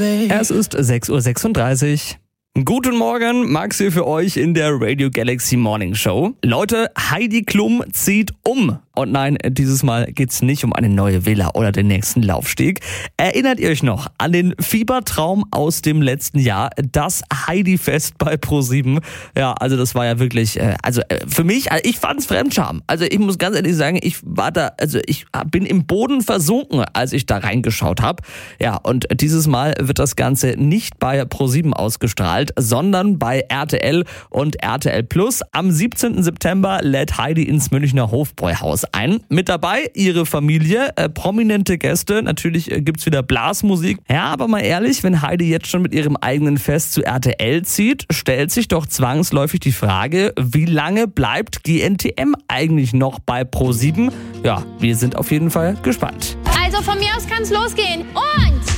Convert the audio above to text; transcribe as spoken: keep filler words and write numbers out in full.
Es ist sechs Uhr sechsunddreißig. Guten Morgen, Max hier für euch in der Radio Galaxy Morning Show. Leute, Heidi Klum zieht um. Und nein, dieses Mal geht's nicht um eine neue Villa oder den nächsten Laufsteg. Erinnert ihr euch noch an den Fiebertraum aus dem letzten Jahr, das Heidi-Fest bei ProSieben? Ja, also das war ja wirklich, also für mich, also ich fand's Fremdscham. Also ich muss ganz ehrlich sagen, ich war da, also ich bin im Boden versunken, als ich da reingeschaut habe. Ja, und dieses Mal wird das Ganze nicht bei ProSieben ausgestrahlt, sondern bei R T L und R T L Plus. Am siebzehnten September lädt Heidi ins Münchner Hofbräuhaus ein. Mit dabei ihre Familie, äh, prominente Gäste. Natürlich äh, gibt's wieder Blasmusik. Ja, aber mal ehrlich, wenn Heidi jetzt schon mit ihrem eigenen Fest zu R T L zieht, stellt sich doch zwangsläufig die Frage, wie lange bleibt G N T M eigentlich noch bei ProSieben? Ja, wir sind auf jeden Fall gespannt. Also von mir aus kann's losgehen. Und